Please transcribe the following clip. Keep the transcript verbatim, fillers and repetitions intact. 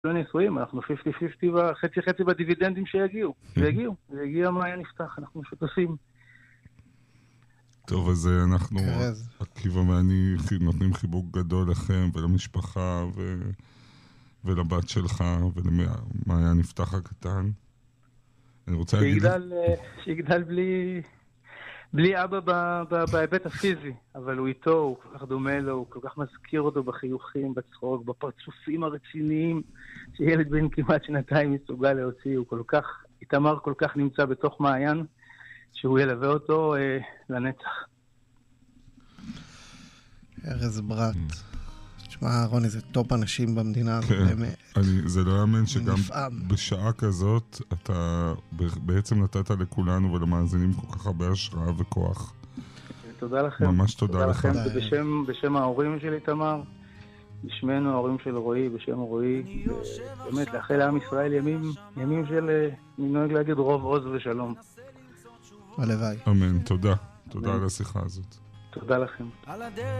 לא ניסויים, אנחנו חמישים חמישים וחצי חצי בדיבידנדים שיגיעו. ויגיעו, ויגיע מה היה נפתח, אנחנו שותפים. טוב, אז אנחנו, עקיבא ואני, נותנים חיבוק גדול לכם ולמשפחה ו... ולבת שלך ולמה היה נפתח הקטן. אני רוצה להגיד... שיגדל בלי... בלי אבא בהיבט הפיזי, אבל הוא איתו, הוא כל כך דומה לו, הוא כל כך מזכיר אותו בחיוכים, בצחוק, בפרצופים הרציניים, שילד בן כמעט שנתיים מסוגל להוציא, הוא כל כך, איתמר כל כך נמצא בתוך מעיין, שהוא ילווה אותו אה, לנצח. ארז ברט. תשמע, רוני, זה טופ אנשים במדינה הזאת, כן, באמת. אני, זה לא יאמן שגם נפעם. בשעה כזאת אתה בעצם נתת לכולנו ולמאזינים כל כך הרבה השראה וכוח. תודה לכם. ממש תודה, תודה לך. לכם. בשם, בשם ההורים שלי, תמר, בשמנו ההורים של רועי, בשם רועי, באמת לאחל לעם ישראל ימים, ימים של, אני נוהג להגיד, רוב עוז ושלום. הלוואי. אמן, תודה. תודה על השיחה הזאת. תודה לכם.